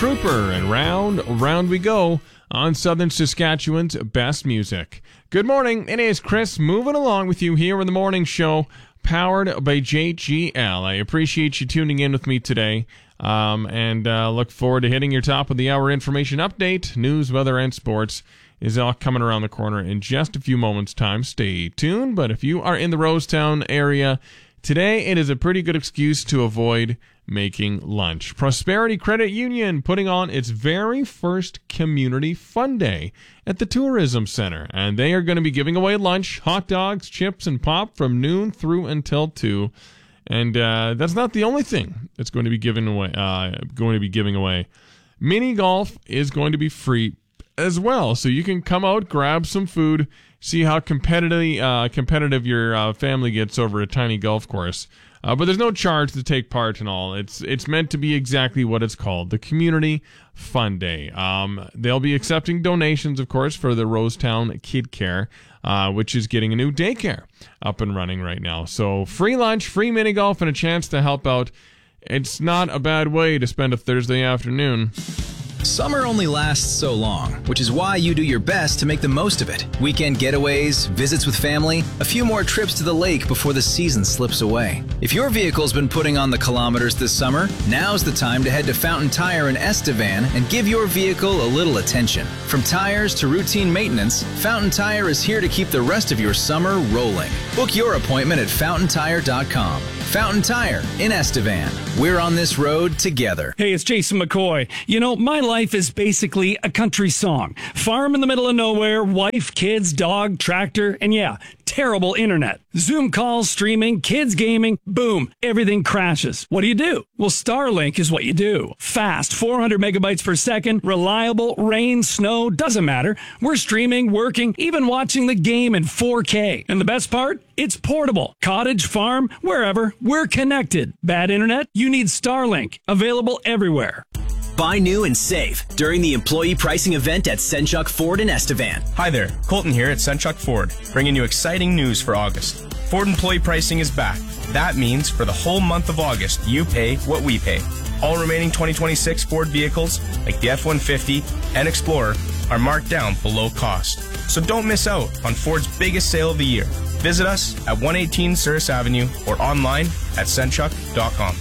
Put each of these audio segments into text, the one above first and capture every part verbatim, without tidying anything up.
Trooper, and round, round we go on Southern Saskatchewan's best music. Good morning, it is Chris moving along with you here in the morning show, powered by J G L. I appreciate you tuning in with me today, um, and uh, look forward to hitting your top of the hour information update. News, weather, and sports is all coming around the corner in just a few moments' time. Stay tuned, but if you are in the Rosetown area today, it is a pretty good excuse to avoid making lunch. Prosperity Credit Union putting on its very first Community Fun Day at the Tourism Center, and they are going to be giving away lunch, hot dogs, chips, and pop from noon through until two. And uh, that's not the only thing that's going to be given away. Uh, going to be giving away. Mini golf is going to be free as well, so you can come out, grab some food, see how competitive uh, competitive your uh, family gets over a tiny golf course. Uh, but there's no charge to take part and all. It's it's meant to be exactly what it's called, the Community Fun Day. Um, they'll be accepting donations, of course, for the Rosetown Kid Care, uh, which is getting a new daycare up and running right now. So free lunch, free mini golf, and a chance to help out. It's not a bad way to spend a Thursday afternoon. Summer only lasts so long, which is why you do your best to make the most of it. Weekend getaways, visits with family, a few more trips to the lake before the season slips away. If your vehicle's been putting on the kilometers this summer, now's the time to head to Fountain Tire in Estevan and give your vehicle a little attention. From tires to routine maintenance, Fountain Tire is here to keep the rest of your summer rolling. Book your appointment at fountain tire dot com. Fountain Tire in Estevan. We're on this road together. Hey, it's Jason McCoy. You know, my life is basically a country song. Farm in the middle of nowhere, wife, kids, dog, tractor, and yeah, terrible internet. Zoom calls, streaming, kids gaming, boom, everything crashes. What do you do? Well, Starlink is what you do. Fast, four hundred megabytes per second, reliable, rain, snow, doesn't matter. We're streaming, working, even watching the game in four K. And the best part? It's portable. Cottage, farm, wherever, we're connected. Bad internet? You need Starlink. Available everywhere. Buy new and save during the employee pricing event at Senchuk Ford in Estevan. Hi there, Colton here at Senchuk Ford, bringing you exciting news for August. Ford employee pricing is back. That means for the whole month of August, you pay what we pay. All remaining twenty twenty-six Ford vehicles, like the F one fifty and Explorer, are marked down below cost. So don't miss out on Ford's biggest sale of the year. Visit us at one eighteen Souris Avenue or online at senchuk dot com.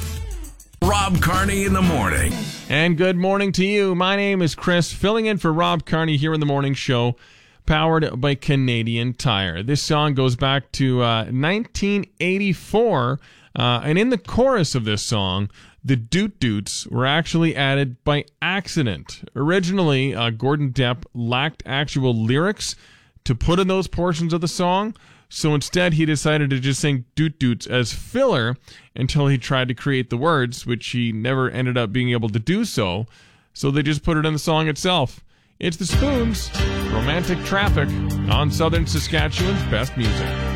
Rob Carney in the morning. And good morning to you. My name is Chris, filling in for Rob Carney here in the morning show, powered by Canadian Tire. This song goes back to uh, nineteen eighty-four, uh, and in the chorus of this song, the Doot Doots were actually added by accident. Originally, uh, Gordon Depp lacked actual lyrics to put in those portions of the song, so instead he decided to just sing Doot Doots as filler until he tried to create the words, which he never ended up being able to do so, so they just put it in the song itself. It's the Spoons, Romantic Traffic, on Southern Saskatchewan's best music.